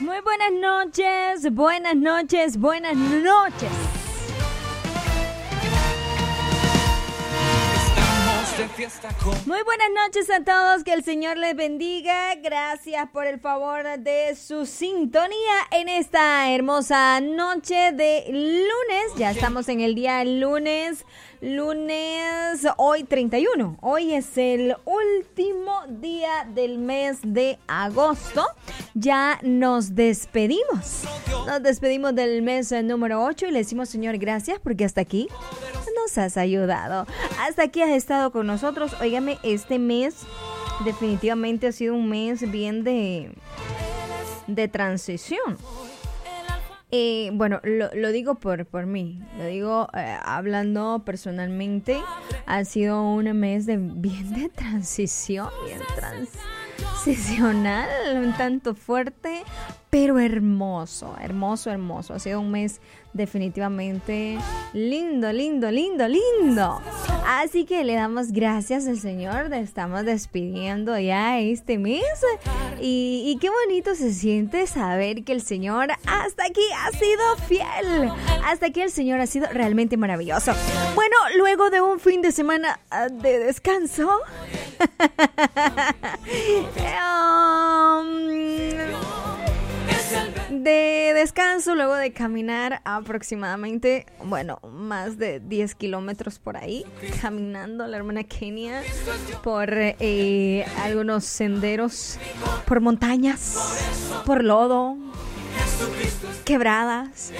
Muy buenas noches, buenas noches, buenas noches. Muy buenas noches a todos, que el Señor les bendiga. Gracias por el favor de su sintonía en esta hermosa noche de lunes. Ya estamos en el día lunes, hoy 31. Hoy es el último día del mes de agosto. Ya nos despedimos. Nos despedimos del mes número 8 y le decimos, Señor, gracias porque hasta aquí nos has ayudado. Hasta aquí has estado con nosotros. Óigame, este mes definitivamente ha sido un mes bien de transición. Bueno, lo digo por mí, lo digo hablando personalmente. Ha sido un mes bien de transición, bien transicional, un tanto fuerte, pero hermoso. Ha sido un mes definitivamente lindo. Así que le damos gracias al Señor. Estamos despidiendo ya este mes. Y qué bonito se siente saber que el Señor hasta aquí ha sido fiel. Hasta aquí el Señor ha sido realmente maravilloso. Bueno, luego de un fin de semana de descanso, luego de caminar aproximadamente, más de 10 kilómetros por ahí, caminando la hermana Kenia por algunos senderos, por montañas, por lodo, quebradas.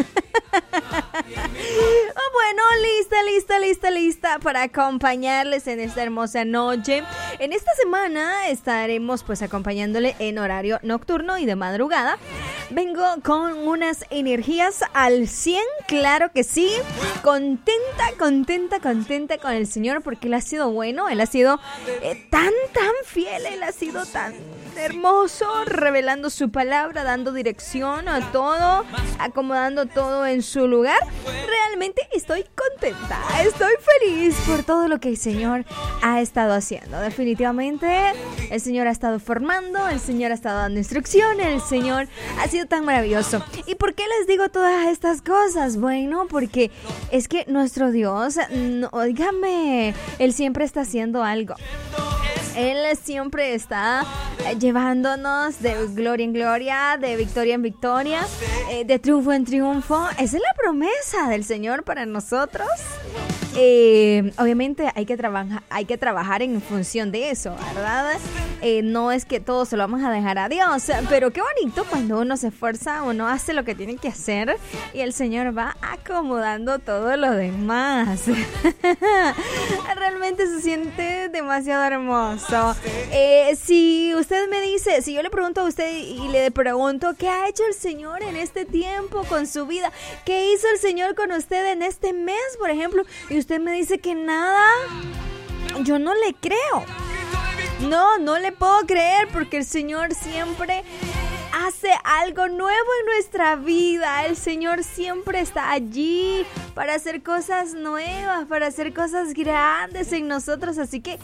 Bueno, lista para acompañarles en esta hermosa noche. En esta semana estaremos pues acompañándole en horario nocturno y de madrugada. Vengo con unas energías al 100, claro que sí. Contenta con el Señor porque Él ha sido bueno, Él ha sido tan fiel, Él ha sido tan hermoso, revelando su palabra, dando dirección a todo, acomodando todo en su lugar. Realmente estoy contenta, estoy feliz por todo lo que el Señor ha estado haciendo. Definitivamente el Señor ha estado formando, el Señor ha estado dando instrucciones, el Señor ha sido tan maravilloso. ¿Y por qué les digo todas estas cosas? Bueno, porque es que nuestro Dios, óigame, Él siempre está haciendo algo. Él siempre está llevándonos de gloria en gloria, de victoria en victoria, de triunfo en triunfo. Esa es la promesa del Señor para nosotros. Obviamente hay que trabajar en función de eso, ¿verdad? No es que todo se lo vamos a dejar a Dios, pero qué bonito cuando uno se esfuerza, uno hace lo que tiene que hacer y el Señor va acomodando todo lo demás. Realmente se siente demasiado hermoso. Si usted me dice, si yo le pregunto a usted y le pregunto ¿qué ha hecho el Señor en este tiempo con su vida? ¿Qué hizo el Señor con usted en este mes, por ejemplo? Y usted me dice que nada, yo no le creo. No le puedo creer porque el Señor siempre hace algo nuevo en nuestra vida. El Señor siempre está allí para hacer cosas nuevas, para hacer cosas grandes en nosotros. Así que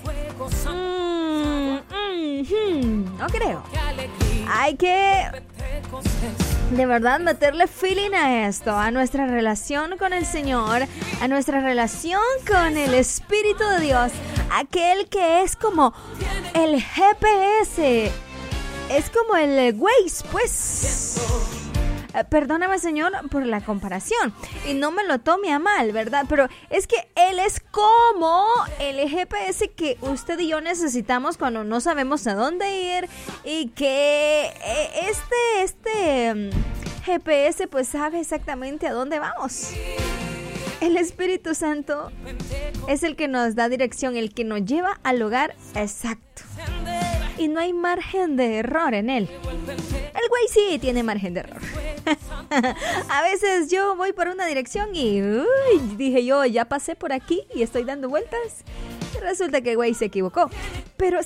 no creo. Hay que de verdad meterle feeling a esto, a nuestra relación con el Señor, a nuestra relación con el Espíritu de Dios, aquel que es como el GPS, es como el Waze, pues. Perdóname, Señor, por la comparación y no me lo tome a mal, ¿verdad? Pero es que Él es como el GPS que usted y yo necesitamos cuando no sabemos a dónde ir y que este GPS pues sabe exactamente a dónde vamos. El Espíritu Santo es el que nos da dirección, el que nos lleva al lugar exacto. Y no hay margen de error en él. El güey sí tiene margen de error. A veces yo voy por una dirección y dije yo, ya pasé por aquí y estoy dando vueltas. Y resulta que el güey se equivocó. Pero